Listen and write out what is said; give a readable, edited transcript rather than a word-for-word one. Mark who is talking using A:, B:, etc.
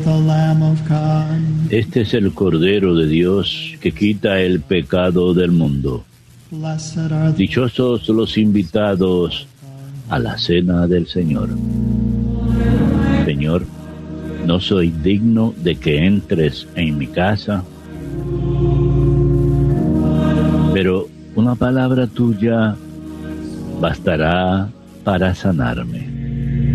A: The Lamb of God.
B: Este es el Cordero de Dios que quita el pecado del mundo.
A: Blessed are the
B: Dichosos los invitados a la cena del Señor. Señor, no soy digno de que entres en mi casa, pero una palabra tuya bastará para sanarme.